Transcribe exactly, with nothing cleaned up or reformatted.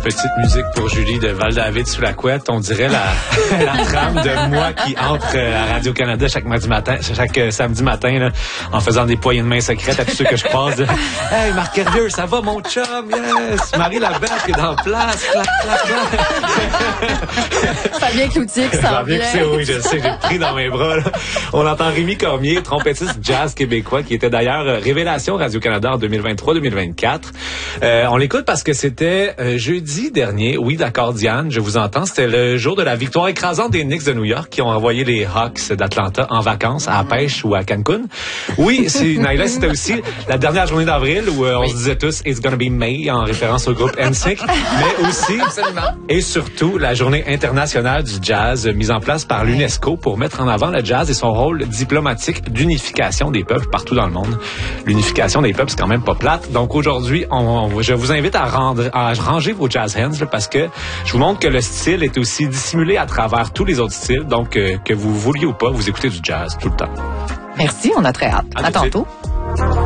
petite musique pour Julie de Val-David sous la couette. On dirait la, la trame de moi qui entre à Radio-Canada chaque mardi matin, chaque euh, samedi matin, là, en faisant des poignées de main secrètes à tous ceux que je croise. De, hey, Marc Hervieux, ça va, mon chum? Yes! Marie Labelle qui est dans place. Clac, clac, clac. Fabien Cloutier qui s'en vient. Oui, je sais, j'ai pris dans mes bras. Là. On entend Rémi Cormier, trompettiste jazz québécois, qui était d'ailleurs euh, révélation Radio-Canada en deux mille vingt-trois deux mille vingt-quatre. Euh, on l'écoute parce que c'était euh, jeudi dernier. Oui, d'accord, Diane, je vous entends. C'était le jour de la victoire écrasante des Knicks de New York qui ont envoyé les Hawks d'Atlanta en vacances à la pêche ou à Cancun. Oui, c'est, Naïla, c'était aussi la dernière journée d'avril où euh, on oui. se disait tous « It's gonna be May » en référence au groupe N Sync, mais aussi Absolument. et surtout la journée internationale du jazz mise en place par l'UNESCO pour mettre en avant le jazz et son rôle diplomatique d'unification des peuples partout dans le monde. L'unification des peuples, c'est quand même pas plate. Donc aujourd'hui, on, on, je vous invite à, rendre, à ranger vos jazz hands là, parce que je vous montre que le style est aussi dissimulé à travers tous les autres styles. Donc, euh, que vous vouliez ou pas, vous écoutez du jazz tout le temps. Merci, on a très hâte. À, à tantôt.